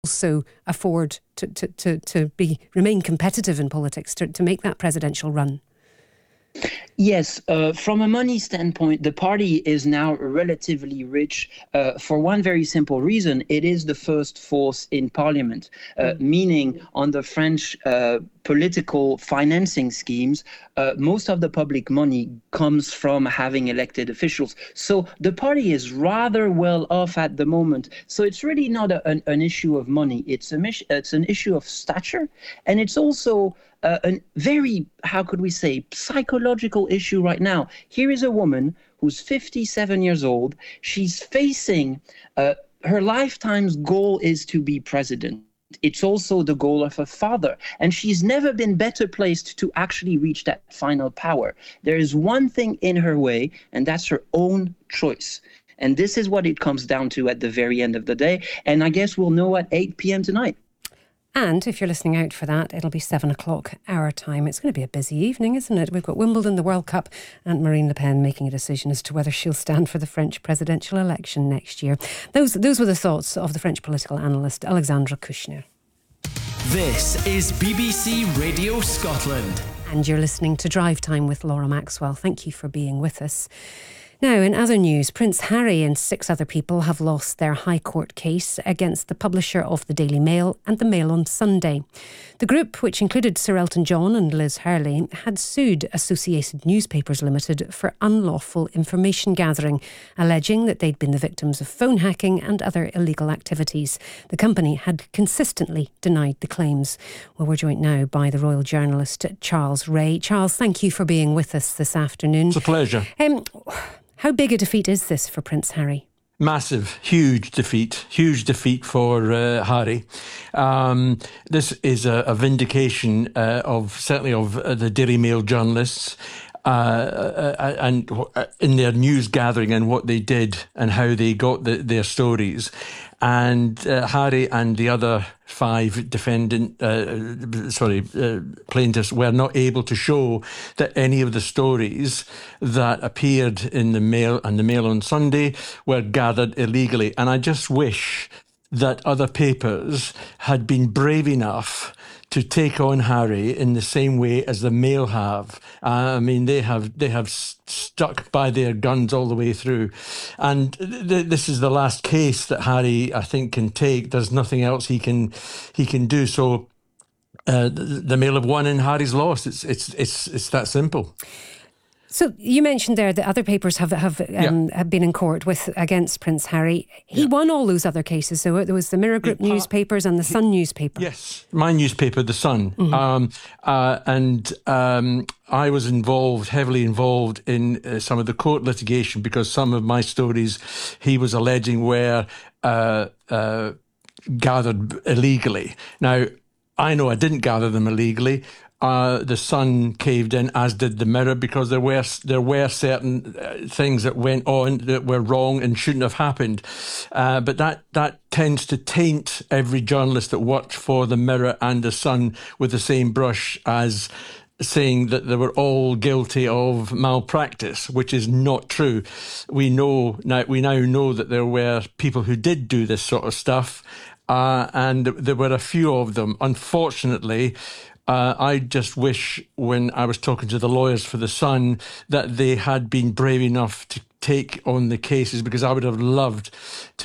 also afford to remain competitive in politics, to make that presidential run? Yes, from a money standpoint, the party is now relatively rich for one very simple reason. It is the first force in parliament, meaning on the French political financing schemes, most of the public money comes from having elected officials. So the party is rather well off at the moment. So it's really not an issue of money. It's an issue of stature. And it's also a very, how could we say, psychological issue right now. Here is a woman who's 57 years old. She's facing her lifetime's goal is to be president. It's also the goal of her father. And she's never been better placed to actually reach that final power. There is one thing in her way, and that's her own choice. And this is what it comes down to at the very end of the day. And I guess we'll know at 8 p.m. tonight. And if you're listening out for that, it'll be 7 o'clock our time. It's going to be a busy evening, isn't it? We've got Wimbledon, the World Cup, and Marine Le Pen making a decision as to whether she'll stand for the French presidential election next year. Those were the thoughts of the French political analyst Alexandra Kushner. This is BBC Radio Scotland. And you're listening to Drive Time with Laura Maxwell. Thank you for being with us. Now, in other news, Prince Harry and 6 other people have lost their High Court case against the publisher of the Daily Mail and the Mail on Sunday. The group, which included Sir Elton John and Liz Hurley, had sued Associated Newspapers Limited for unlawful information gathering, alleging that they'd been the victims of phone hacking and other illegal activities. The company had consistently denied the claims. Well, we're joined now by the royal journalist Charles Ray. Charles, thank you for being with us this afternoon. It's a pleasure. How big a defeat is this for Prince Harry? Massive, huge defeat for Harry. This is a vindication of the Daily Mail journalists and in their news gathering and what they did and how they got their stories. And Harry and the other 5 plaintiffs were not able to show that any of the stories that appeared in the Mail and the Mail on Sunday were gathered illegally. And I just wish that other papers had been brave enough to take on Harry in the same way as the Mail have. They have stuck by their guns all the way through. And this is the last case that Harry, I think, can take. There's nothing else he can do. So the Mail have won and Harry's lost. It's that simple. So you mentioned there that other papers have been in court against Prince Harry. He won all those other cases. So there was the Mirror Group newspapers and the Sun newspaper. Yes, my newspaper, the Sun. Mm-hmm. I was heavily involved in some of the court litigation because some of my stories he was alleging were gathered illegally. Now, I know I didn't gather them illegally. The Sun caved in, as did the Mirror, because there were certain things that went on that were wrong and shouldn't have happened. But that tends to taint every journalist that worked for the Mirror and the Sun with the same brush as saying that they were all guilty of malpractice, which is not true. We now know that there were people who did do this sort of stuff, and there were a few of them. Unfortunately, I just wish when I was talking to the lawyers for the Sun that they had been brave enough to take on the cases, because I would have loved to